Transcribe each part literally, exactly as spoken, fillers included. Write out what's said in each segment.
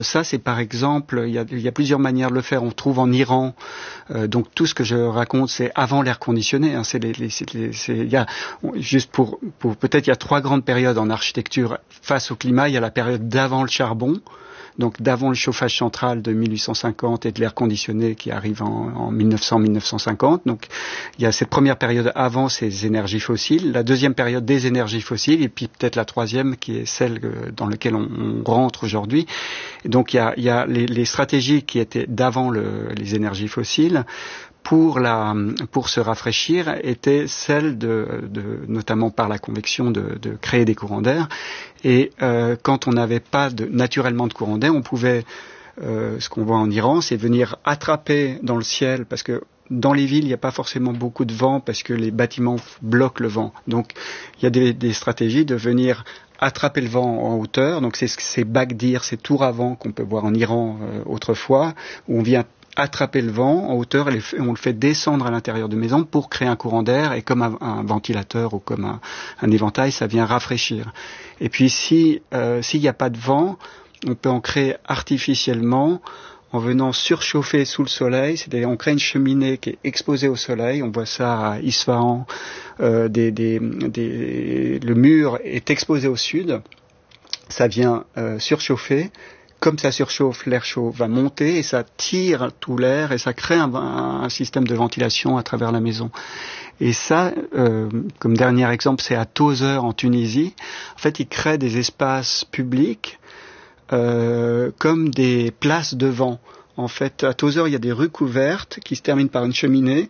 Ça, c'est par exemple, il y a, il y a plusieurs manières de le faire. On trouve en Iran, euh, donc tout ce que je raconte, c'est avant l'air conditionné. Hein, c'est les, les, c'est les, c'est, il y a, juste pour, pour peut-être, il y a trois grandes périodes en architecture face au climat. Il y a la période d'avant le charbon, donc d'avant le chauffage central de mille huit cent cinquante et de l'air conditionné qui arrive en, en mille neuf cents à mille neuf cent cinquante. Donc il y a cette première période avant ces énergies fossiles, la deuxième période des énergies fossiles, et puis peut-être la troisième qui est celle dans laquelle on, on rentre aujourd'hui. Et donc il y a, il y a les, les stratégies qui étaient d'avant le, les énergies fossiles. Pour, la, pour se rafraîchir était celle de, de notamment par la convection de, de créer des courants d'air. Et euh, quand on n'avait pas de, naturellement de courant d'air, on pouvait, euh, ce qu'on voit en Iran, c'est venir attraper dans le ciel, parce que dans les villes, il n'y a pas forcément beaucoup de vent parce que les bâtiments bloquent le vent. Donc il y a des, des stratégies de venir attraper le vent en hauteur. Donc c'est ces bacs d'air, ces tours à vent qu'on peut voir en Iran euh, autrefois, où on vient attraper le vent en hauteur et on le fait descendre à l'intérieur de maison pour créer un courant d'air, et comme un, un ventilateur ou comme un, un éventail, ça vient rafraîchir. Et puis si euh, s'il n'y a pas de vent, on peut en créer artificiellement en venant surchauffer sous le soleil, c'est-à-dire on crée une cheminée qui est exposée au soleil. On voit ça à Isfahan, euh, des, des, des, le mur est exposé au sud, ça vient euh, surchauffer. Comme ça surchauffe, l'air chaud va monter et ça tire tout l'air et ça crée un, un système de ventilation à travers la maison. Et ça, euh, comme dernier exemple, c'est à Tozeur en Tunisie. En fait, ils créent des espaces publics euh, comme des places de vent. En fait, à Tozeur, il y a des rues couvertes qui se terminent par une cheminée.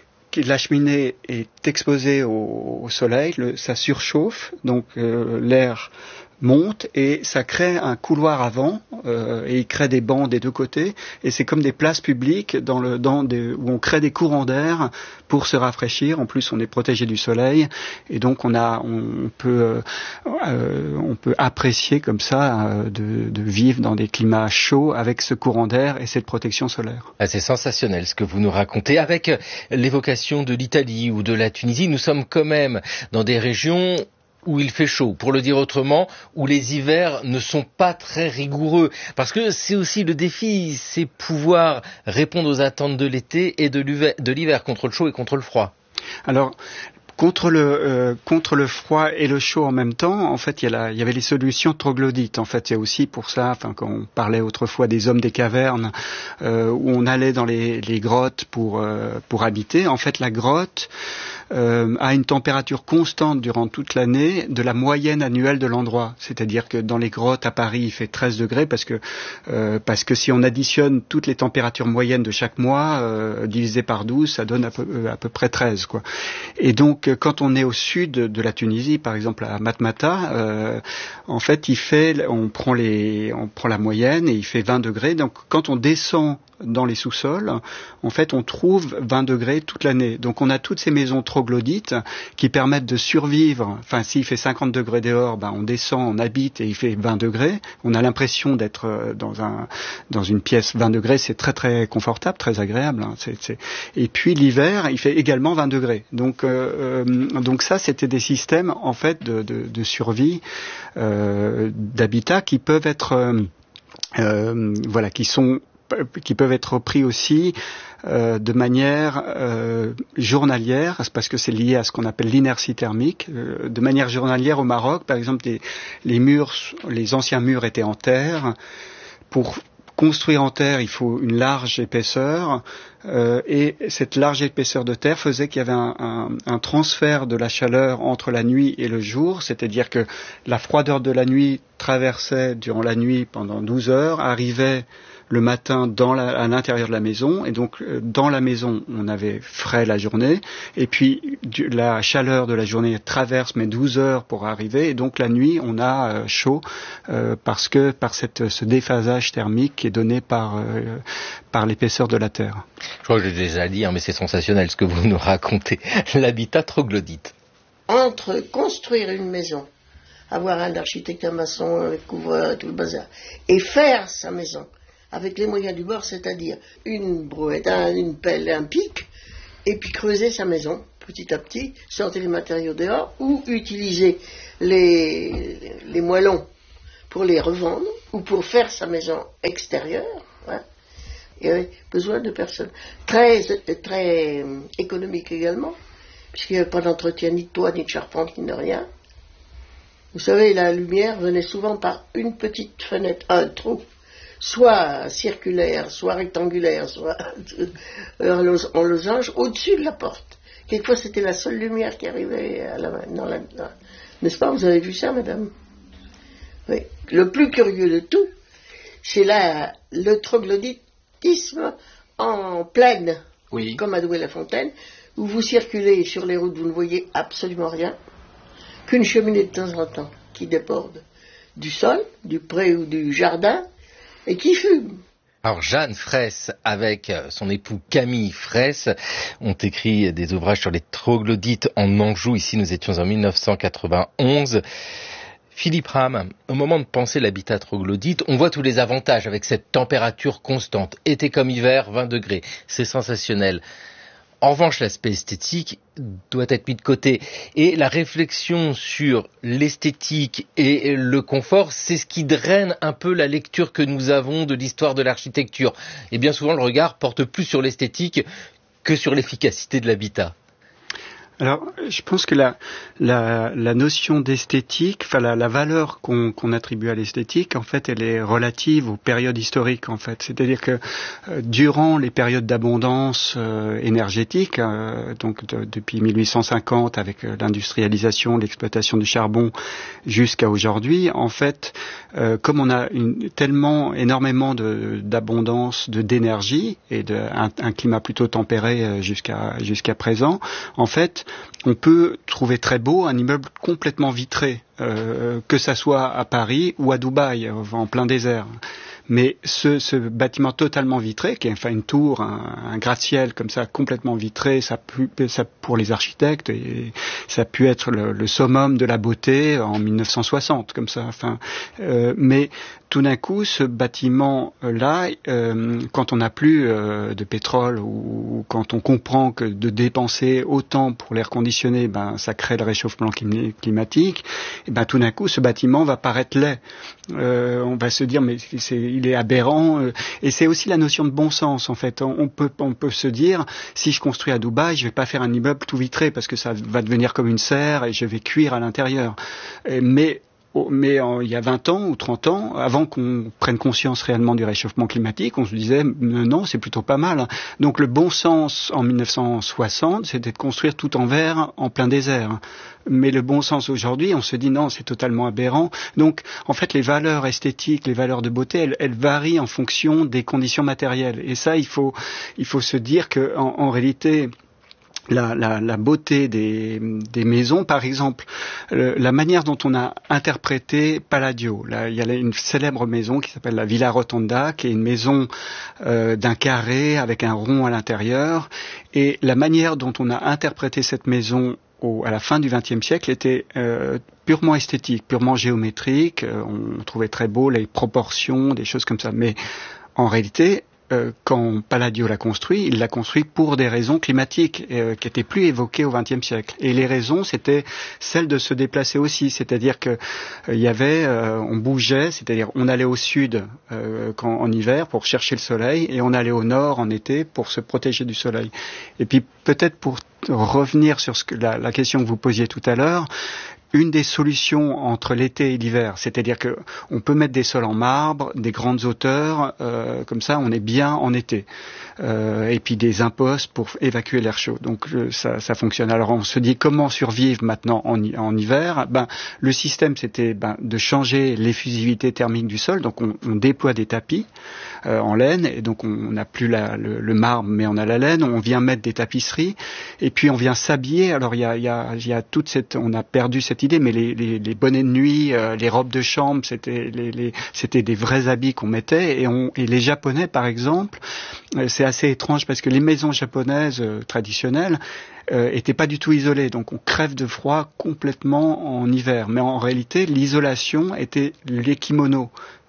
La cheminée est exposée au, au soleil, le, ça surchauffe, donc euh, l'air monte et ça crée un couloir avant euh, et il crée des bancs des deux côtés et c'est comme des places publiques dans le, dans des, où on crée des courants d'air pour se rafraîchir. En plus, on est protégé du soleil et donc on a, on peut, euh, on peut apprécier comme ça euh, de, de vivre dans des climats chauds avec ce courant d'air et cette protection solaire. Ah, c'est sensationnel ce que vous nous racontez. Avec l'évocation de l'Italie ou de la Tunisie, nous sommes quand même dans des régions où il fait chaud, pour le dire autrement, où les hivers ne sont pas très rigoureux. Parce que c'est aussi le défi, c'est pouvoir répondre aux attentes de l'été et de l'hiver, de l'hiver contre le chaud et contre le froid. Alors, contre le euh, contre le froid et le chaud en même temps, en fait, il y, a la, il y avait les solutions troglodytes. En fait, il y a aussi pour ça, enfin, quand on parlait autrefois des hommes des cavernes, euh, où on allait dans les, les grottes pour euh, pour habiter. En fait, la grotte Euh, à une température constante durant toute l'année de la moyenne annuelle de l'endroit. C'est-à-dire que dans les grottes à Paris, il fait treize degrés parce que euh, parce que si on additionne toutes les températures moyennes de chaque mois euh, divisé par douze, ça donne à peu, à peu près treize, quoi. Et donc quand on est au sud de la Tunisie, par exemple à Matmata, euh, en fait, il fait on prend les on prend la moyenne et il fait vingt degrés. Donc quand on descend dans les sous-sols, en fait, on trouve vingt degrés toute l'année. Donc, on a toutes ces maisons troglodytes qui permettent de survivre. Enfin, s'il fait cinquante degrés dehors, ben, on descend, on habite et il fait vingt degrés. On a l'impression d'être dans un, dans une pièce vingt degrés. C'est très, très confortable, très agréable. Hein. C'est, c'est... Et puis, l'hiver, il fait également vingt degrés. Donc, euh, donc ça, c'était des systèmes, en fait, de, de, de survie, euh, d'habitat qui peuvent être, euh, euh, voilà, qui sont qui peuvent être pris aussi euh, de manière euh, journalière, parce que c'est lié à ce qu'on appelle l'inertie thermique. Euh, de manière journalière au Maroc, par exemple, les, les murs, les anciens murs étaient en terre. Pour construire en terre, il faut une large épaisseur, euh, et cette large épaisseur de terre faisait qu'il y avait un, un, un transfert de la chaleur entre la nuit et le jour, c'est-à-dire que la froideur de la nuit traversait durant la nuit pendant douze heures, arrivait le matin dans la, à l'intérieur de la maison, et donc dans la maison on avait frais la journée, et puis du, la chaleur de la journée traverse mais douze heures pour arriver, et donc la nuit on a euh, chaud euh, parce que par cette, ce déphasage thermique qui est donné par, euh, par l'épaisseur de la terre. Je crois que j'ai déjà dit, hein, mais c'est sensationnel ce que vous nous racontez, l'habitat troglodyte. Entre construire une maison, avoir un architecte, un maçon, un couvreur, tout le bazar, et faire sa maison avec les moyens du bord, c'est-à-dire une brouette, un, une pelle, un pic, et puis creuser sa maison petit à petit, sortir les matériaux dehors, ou utiliser les, les moellons pour les revendre, ou pour faire sa maison extérieure, hein, il y avait besoin de personnes. Très, très euh, économique également, puisqu'il n'y avait pas d'entretien ni de toit, ni de charpente, ni de rien. Vous savez, la lumière venait souvent par une petite fenêtre, un trou, soit circulaire, soit rectangulaire, soit en losange, au-dessus de la porte. Quelquefois, c'était la seule lumière qui arrivait à la, dans la... Dans, n'est-ce pas, vous avez vu ça, madame? Oui. Le plus curieux de tout, c'est la, le troglodytisme en plaine, oui. Comme à Douai-la-Fontaine, où vous circulez sur les routes, vous ne voyez absolument rien, qu'une cheminée de temps en temps qui déborde du sol, du pré ou du jardin, et qui fume. Alors Jeanne Fraisse avec son époux Camille Fraisse ont écrit des ouvrages sur les troglodytes en Anjou. Ici nous étions en mille neuf cent quatre-vingt-onze. Philippe Ram, au moment de penser l'habitat troglodyte, on voit tous les avantages avec cette température constante. Été comme hiver, vingt degrés, c'est sensationnel. En revanche, l'aspect esthétique doit être mis de côté. Et la réflexion sur l'esthétique et le confort, c'est ce qui draine un peu la lecture que nous avons de l'histoire de l'architecture. Et bien souvent, le regard porte plus sur l'esthétique que sur l'efficacité de l'habitat. Alors, je pense que la, la, la notion d'esthétique, enfin la, la valeur qu'on, qu'on attribue à l'esthétique, en fait, elle est relative aux périodes historiques, en fait. C'est-à-dire que euh, durant les périodes d'abondance euh, énergétique, euh, donc de, depuis mille huit cent cinquante, avec euh, l'industrialisation, l'exploitation du charbon, jusqu'à aujourd'hui, en fait, euh, comme on a une, tellement énormément de, d'abondance, de d'énergie et de, un, un climat plutôt tempéré euh, jusqu'à jusqu'à présent, en fait, on peut trouver très beau un immeuble complètement vitré, euh, que ça soit à Paris ou à Dubaï, en plein désert. Mais ce, ce bâtiment totalement vitré, qui est enfin une tour, un, un gratte-ciel comme ça, complètement vitré, ça, pu, ça pour les architectes, et ça a pu être le, le summum de la beauté en mille neuf cent soixante, comme ça. Enfin, euh, mais tout d'un coup, ce bâtiment-là, euh, quand on n'a plus euh, de pétrole ou quand on comprend que de dépenser autant pour l'air conditionné, ben ça crée le réchauffement climatique, et ben tout d'un coup, ce bâtiment va paraître laid. Euh, on va se dire mais c'est, il est aberrant. Euh, et c'est aussi la notion de bon sens en fait. On, on peut on peut se dire si je construis à Dubaï, je vais pas faire un immeuble tout vitré parce que ça va devenir comme une serre et je vais cuire à l'intérieur. Et, mais Mais en, il y a vingt ans ou trente ans, avant qu'on prenne conscience réellement du réchauffement climatique, on se disait non, c'est plutôt pas mal. Donc le bon sens en mille neuf cent soixante, c'était de construire tout en verre en plein désert. Mais le bon sens aujourd'hui, on se dit non, c'est totalement aberrant. Donc en fait, les valeurs esthétiques, les valeurs de beauté, elles, elles varient en fonction des conditions matérielles. Et ça, il faut, il faut se dire que en, en réalité, La, la, la beauté des, des maisons, par exemple, le, la manière dont on a interprété Palladio. Là, il y a une célèbre maison qui s'appelle la Villa Rotonda, qui est une maison euh, d'un carré avec un rond à l'intérieur. Et la manière dont on a interprété cette maison au, à la fin du vingtième siècle était euh, purement esthétique, purement géométrique. Euh, on trouvait très beau les proportions, des choses comme ça. Mais en réalité, Euh, quand Palladio l'a construit, il l'a construit pour des raisons climatiques euh, qui étaient plus évoquées au vingtième siècle. Et les raisons, c'était celle de se déplacer aussi, c'est-à-dire que il euh, y avait, euh, on bougeait, c'est-à-dire on allait au sud euh, quand, en hiver pour chercher le soleil, et on allait au nord en été pour se protéger du soleil. Et puis peut-être pour revenir sur ce que, la, la question que vous posiez tout à l'heure. Une des solutions entre l'été et l'hiver, c'est-à-dire que on peut mettre des sols en marbre, des grandes hauteurs, euh, comme ça on est bien en été, euh, et puis des impostes pour évacuer l'air chaud. Donc euh, ça, ça fonctionne. Alors on se dit comment survivre maintenant en, en hiver. Ben le système c'était ben, de changer l'effusivité thermique du sol. Donc on, on déploie des tapis euh, en laine, et donc on n'a plus la, le, le marbre, mais on a la laine. On vient mettre des tapisseries, et puis on vient s'habiller. Alors il y a, il y a, il y a toute cette, on a perdu cette idée, mais les, les, les bonnets de nuit, euh, les robes de chambre, c'était, les, les, c'était des vrais habits qu'on mettait. Et, on, et les Japonais, par exemple, euh, c'est assez étrange parce que les maisons japonaises euh, traditionnelles euh, étaient pas du tout isolées. Donc on crève de froid complètement en hiver. Mais en réalité, l'isolation était les kimonos.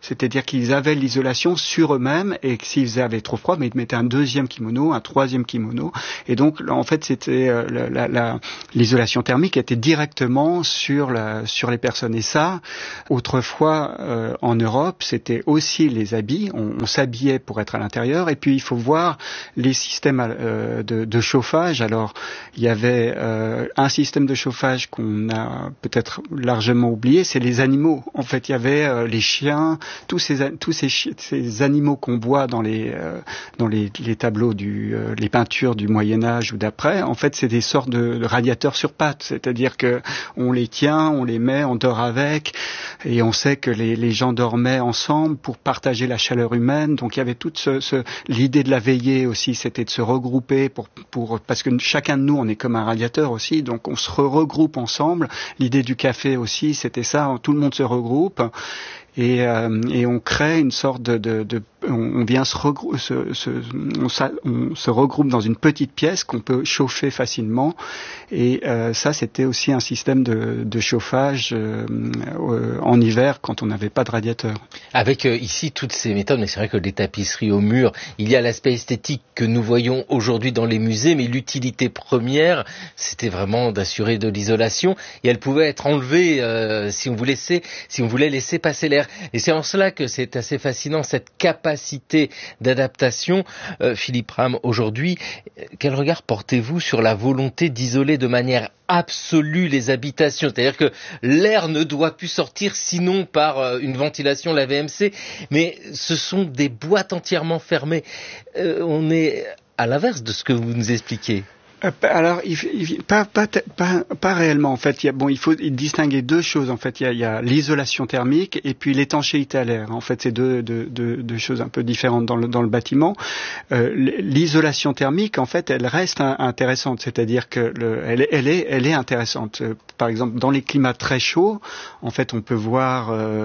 C'est-à-dire qu'ils avaient l'isolation sur eux-mêmes et que s'ils avaient trop froid, mais ils mettaient un deuxième kimono, un troisième kimono. Et donc, en fait, c'était euh, la, la, la, l'isolation thermique était directement sur, la, sur les personnes. Et ça, autrefois, euh, en Europe, c'était aussi les habits. On, on s'habillait pour être à l'intérieur. Et puis, il faut voir les systèmes euh, de, de chauffage. Alors, il y avait euh, un système de chauffage qu'on a peut-être largement oublié, c'est les animaux. En fait, il y avait euh, les chiens, tous ces tous ces, ces animaux qu'on voit dans les euh, dans les, les tableaux du euh, les peintures du Moyen Âge ou d'après. En fait, c'est des sortes de, de radiateurs sur pattes, c'est-à-dire que on les tient, on les met, on dort avec, et on sait que les, les gens dormaient ensemble pour partager la chaleur humaine. Donc, il y avait toute ce, ce l'idée de la veillée aussi, c'était de se regrouper pour pour parce que chacun de nous, on est comme un radiateur aussi, donc on se regroupe ensemble. L'idée du café aussi, c'était ça, tout le monde se regroupe. Et, euh, et on crée une sorte de, de, de on vient se, regrou- se, se on, on se regroupe dans une petite pièce qu'on peut chauffer facilement. Et euh, ça, c'était aussi un système de, de chauffage euh, euh, en hiver quand on n'avait pas de radiateur. Avec euh, ici toutes ces méthodes, mais c'est vrai que les tapisseries au mur, il y a l'aspect esthétique que nous voyons aujourd'hui dans les musées, mais l'utilité première, c'était vraiment d'assurer de l'isolation. Et elle pouvait être enlevée euh, si on voulait laisser, si on voulait laisser passer l'air. Et c'est en cela que c'est assez fascinant, cette capacité d'adaptation. Euh, Philippe Ram, aujourd'hui, quel regard portez-vous sur la volonté d'isoler de manière absolue les habitations? C'est-à-dire que l'air ne doit plus sortir sinon par euh, une ventilation, la V M C, mais ce sont des boîtes entièrement fermées. Euh, on est à l'inverse de ce que vous nous expliquez. Alors, il, il, pas, pas, pas, pas réellement. En fait, il y a, bon, il faut distinguer deux choses. En fait, il y a, il y a l'isolation thermique et puis l'étanchéité à l'air. En fait, c'est deux, deux, deux, deux choses un peu différentes dans le, dans le bâtiment. Euh, l'isolation thermique, en fait, elle reste intéressante. C'est-à-dire que le, elle, elle est, elle est intéressante. Par exemple, dans les climats très chauds, en fait, on peut voir, euh,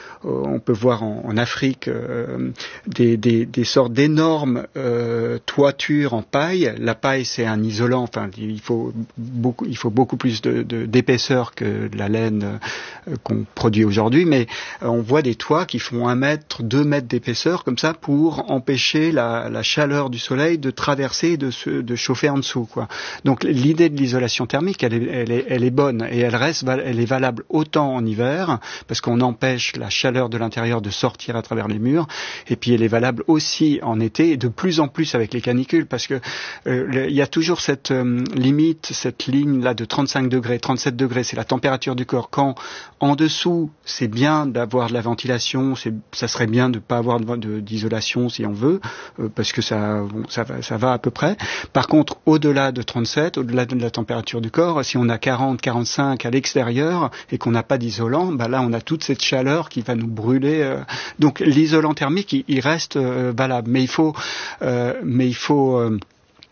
on peut voir en, en Afrique euh, des, des, des sortes d'énormes euh, toitures en paille. La paille, c'est un isolant. Enfin, il faut beaucoup, il faut beaucoup plus de, de, d'épaisseur que de la laine euh, qu'on produit aujourd'hui. Mais euh, on voit des toits qui font un mètre, deux mètres d'épaisseur comme ça pour empêcher la, la chaleur du soleil de traverser et de, se, de chauffer en dessous, quoi. Donc l'idée de l'isolation thermique, elle est, elle est, elle est bonne et elle reste, elle est valable autant en hiver parce qu'on empêche la chaleur de l'intérieur de sortir à travers les murs. Et puis elle est valable aussi en été et de plus en plus avec les canicules parce que euh, il y a toujours cette euh, limite, cette ligne là de trente-cinq degrés, trente-sept degrés, c'est la température du corps. Quand en dessous, c'est bien d'avoir de la ventilation, c'est, ça serait bien de ne pas avoir de, de, d'isolation si on veut, euh, parce que ça, bon, ça, va, ça va à peu près. Par contre, au-delà de trente-sept, au-delà de la température du corps, si on a quarante, quarante-cinq à l'extérieur et qu'on n'a pas d'isolant, bah là on a toute cette chaleur qui va nous brûler. Euh. Donc l'isolant thermique, il, il reste euh, valable, mais il faut, euh, mais il faut euh,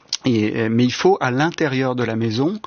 Et, mais il faut, à l'intérieur de la maison,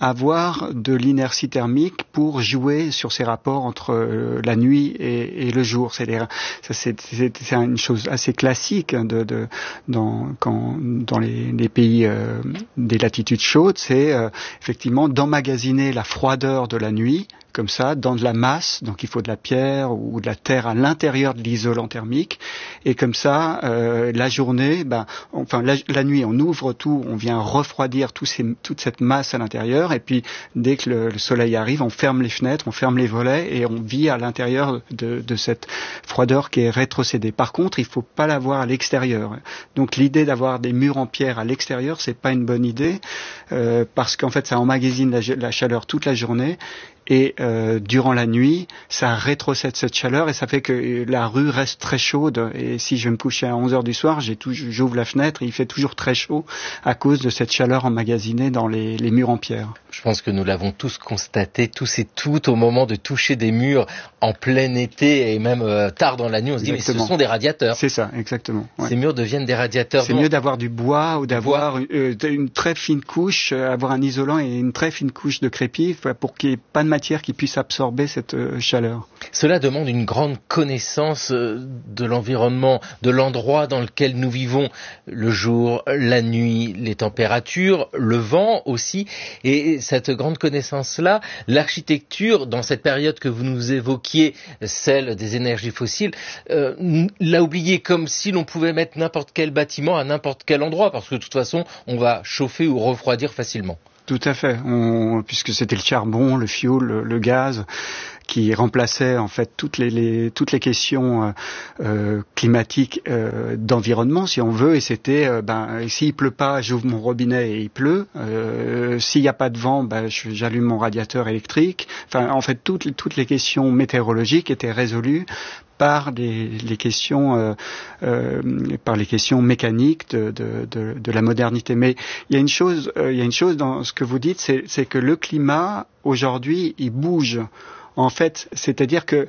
avoir de l'inertie thermique pour jouer sur ces rapports entre euh, la nuit et, et le jour. C'est, les, ça, c'est, c'est, c'est une chose assez classique de, de, dans, quand, dans les, les pays euh, des latitudes chaudes, c'est euh, effectivement d'emmagasiner la froideur de la nuit, comme ça, dans de la masse, donc il faut de la pierre ou de la terre à l'intérieur de l'isolant thermique, et comme ça, euh, la journée, ben, enfin la, la nuit, on ouvre tout, on vient refroidir tout ces, toute cette masse à l'intérieur, et puis dès que le, le soleil arrive, on ferme les fenêtres, on ferme les volets, et on vit à l'intérieur de, de cette froideur qui est rétrocédée. Par contre, il faut pas l'avoir à l'extérieur. Donc l'idée d'avoir des murs en pierre à l'extérieur, c'est pas une bonne idée, euh, parce qu'en fait, ça emmagasine la, la chaleur toute la journée. Et euh, durant la nuit, ça rétrocède cette chaleur et ça fait que la rue reste très chaude. Et si je vais me coucher à onze heures du soir, j'ai tout, j'ouvre la fenêtre et il fait toujours très chaud à cause de cette chaleur emmagasinée dans les, les murs en pierre. Je pense que nous l'avons tous constaté, tous et toutes, au moment de toucher des murs en plein été et même euh, tard dans la nuit, on se exactement. dit mais ce sont des radiateurs. C'est ça, exactement. Ouais. Ces murs deviennent des radiateurs. C'est donc... mieux d'avoir du bois ou d'avoir une, euh, une très fine couche, euh, avoir un isolant et une très fine couche de crépi pour qu'il n'y ait pas de matière qui qui puisse absorber cette euh, chaleur. Cela demande une grande connaissance de l'environnement, de l'endroit dans lequel nous vivons, le jour, la nuit, les températures, le vent aussi. Et cette grande connaissance-là, l'architecture, dans cette période que vous nous évoquiez, celle des énergies fossiles, euh, l'a oubliée, comme si l'on pouvait mettre n'importe quel bâtiment à n'importe quel endroit, parce que de toute façon, on va chauffer ou refroidir facilement. Tout à fait, on, puisque c'était le charbon, le fioul, le, le gaz, qui remplaçait en fait toutes les, les toutes les questions euh, euh, climatiques euh, d'environnement, si on veut. Et c'était, euh, ben, s'il pleut pas, j'ouvre mon robinet et il pleut. Euh, s'il n'y a pas de vent, ben, j'allume mon radiateur électrique. Enfin, en fait, toutes toutes les questions météorologiques étaient résolues par les, les questions euh, euh, par les questions mécaniques de, de, de, de la modernité. Mais il y a une chose, euh, il y a une chose dans ce que vous dites, c'est, c'est que le climat aujourd'hui, il bouge. En fait, c'est-à-dire que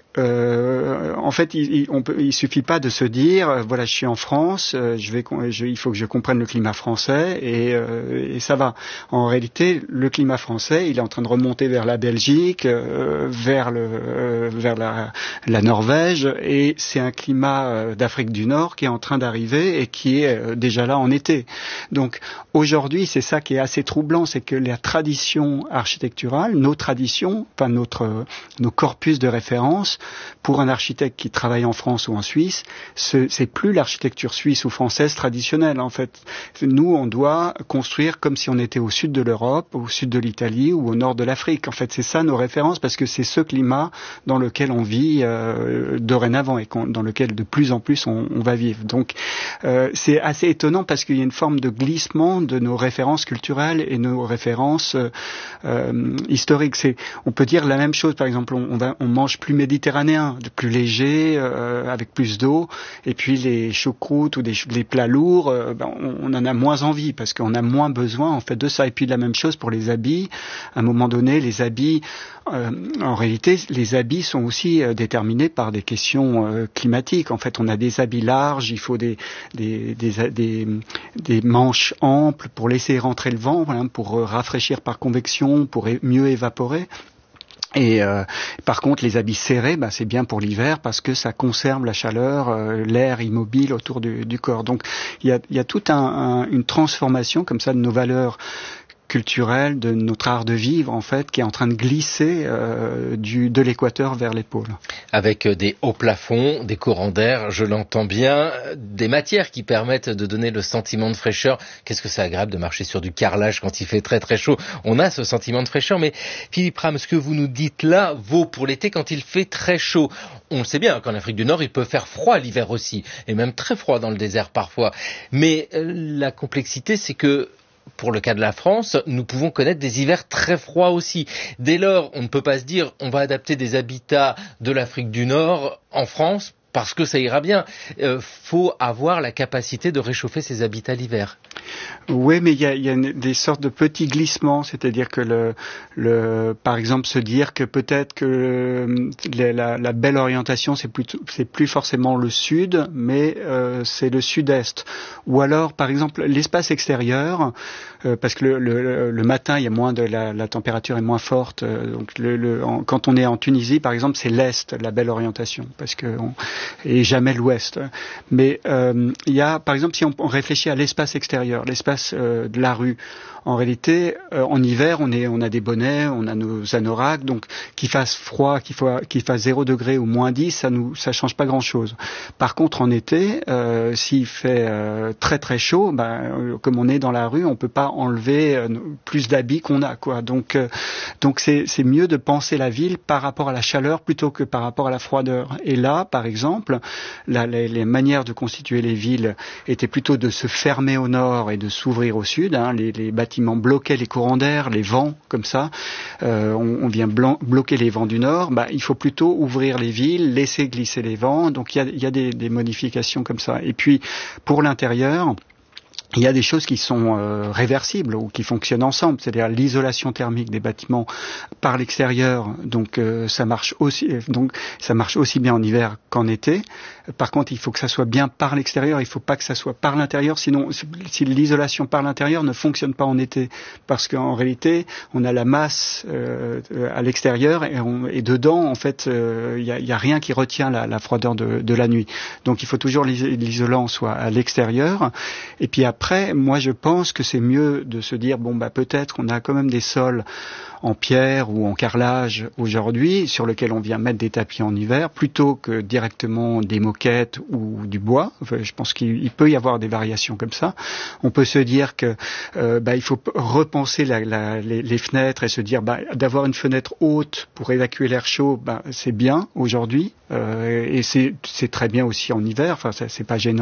Euh, en fait, il, il, on peut, il suffit pas de se dire, euh, voilà, je suis en France, euh, je vais, je, il faut que je comprenne le climat français et, euh, et ça va. En réalité, le climat français, il est en train de remonter vers la Belgique, euh, vers le, euh, vers la, la Norvège, et c'est un climat euh, d'Afrique du Nord qui est en train d'arriver et qui est euh, déjà là en été. Donc aujourd'hui, c'est ça qui est assez troublant, c'est que la tradition architecturale, nos traditions, enfin notre, nos corpus de référence, pour un architecte qui travaille en France ou en Suisse, ce, c'est plus l'architecture suisse ou française traditionnelle. En fait, nous, on doit construire comme si on était au sud de l'Europe, au sud de l'Italie ou au nord de l'Afrique. En fait, c'est ça nos références, parce que c'est ce climat dans lequel on vit euh, dorénavant et dans lequel de plus en plus on, on va vivre. Donc, euh, c'est assez étonnant parce qu'il y a une forme de glissement de nos références culturelles et nos références euh, euh, historiques. C'est, on peut dire la même chose. Par exemple, on, on, va, on mange plus méditerranéen, de plus léger, euh, avec plus d'eau, et puis les choucroutes ou des, les plats lourds, euh, ben, on, on en a moins envie parce qu'on a moins besoin en fait de ça. Et puis la même chose pour les habits. À un moment donné, les habits, euh, en réalité, les habits sont aussi euh, déterminés par des questions euh, climatiques. En fait, on a des habits larges, il faut des des des, des, des manches amples pour laisser rentrer le vent, voilà, pour euh, rafraîchir par convection, pour é- mieux évaporer. Et euh, par contre, les habits serrés, bah, c'est bien pour l'hiver parce que ça conserve la chaleur, euh, l'air immobile autour du, du corps. Donc, il y a, y a toute un, un, une transformation comme ça de nos valeurs culturelle, de notre art de vivre en fait, qui est en train de glisser euh, du, de l'équateur vers les pôles. Avec des hauts plafonds, des courants d'air, je l'entends bien, des matières qui permettent de donner le sentiment de fraîcheur. Qu'est-ce que c'est agréable de marcher sur du carrelage quand il fait très très chaud. On a ce sentiment de fraîcheur, mais Philippe Ram, ce que vous nous dites là vaut pour l'été quand il fait très chaud. On le sait bien qu'en Afrique du Nord, il peut faire froid l'hiver aussi, et même très froid dans le désert parfois. Mais euh, la complexité, c'est que pour le cas de la France, nous pouvons connaître des hivers très froids aussi. Dès lors, on ne peut pas se dire on va adapter des habitats de l'Afrique du Nord en France parce que ça ira bien. Il euh, faut avoir la capacité de réchauffer ces habitats l'hiver. Oui, mais il y a, y a une, des sortes de petits glissements, c'est-à-dire que, le, le, par exemple, se dire que peut-être que la, la, la belle orientation, c'est, plutôt, c'est plus forcément le sud, mais euh, c'est le sud-est. Ou alors, par exemple, l'espace extérieur, euh, parce que le, le, le matin, il y a moins de la, la température est moins forte. Euh, donc, le, le, en, quand on est en Tunisie, par exemple, c'est l'est, la belle orientation, parce que on, et jamais l'ouest. Mais euh, il y a, par exemple, si on, on réfléchit à l'espace extérieur, l'espace euh, de la rue, en réalité, euh, en hiver, on, est, on a des bonnets, on a nos anoraks, donc qu'il fasse froid, qu'il, faut, qu'il fasse zéro degré ou moins dix, ça nous, ça change pas grand-chose. Par contre, en été, euh, s'il fait euh, très très chaud, ben, euh, comme on est dans la rue, on peut pas enlever euh, plus d'habits qu'on a, quoi. Donc, euh, donc c'est, c'est mieux de penser la ville par rapport à la chaleur plutôt que par rapport à la froideur. Et là, par exemple, la, les, les manières de constituer les villes étaient plutôt de se fermer au nord et de s'ouvrir au sud. Hein, les, les bâtiments bloquaient les courants d'air, les vents, comme ça. Euh, on, on vient blanc, bloquer les vents du nord. Bah, il faut plutôt ouvrir les villes, laisser glisser les vents. Donc il y a, il y a des, des modifications comme ça. Et puis pour l'intérieur, Il y a des choses qui sont euh, réversibles ou qui fonctionnent ensemble, c'est-à-dire l'isolation thermique des bâtiments par l'extérieur. Donc euh, ça marche aussi, donc ça marche aussi bien en hiver qu'en été. Par contre, il faut que ça soit bien par l'extérieur. Il ne faut pas que ça soit par l'intérieur. Sinon, si l'isolation par l'intérieur ne fonctionne pas en été, parce qu'en réalité, on a la masse euh, à l'extérieur et, on, et dedans, en fait, il euh, y, a, y a rien qui retient la, la froideur de, de la nuit. Donc, il faut toujours l'isolant soit à l'extérieur. Et puis après. Après, moi je pense que c'est mieux de se dire bon bah peut-être on a quand même des sols en pierre ou en carrelage aujourd'hui sur lesquels on vient mettre des tapis en hiver plutôt que directement des moquettes ou du bois. Enfin, je pense qu'il peut y avoir des variations comme ça. On peut se dire que euh, bah, il faut repenser la, la, les, les fenêtres et se dire bah, d'avoir une fenêtre haute pour évacuer l'air chaud, bah, c'est bien aujourd'hui euh, et c'est, c'est très bien aussi en hiver. Enfin, ça, c'est pas gênant.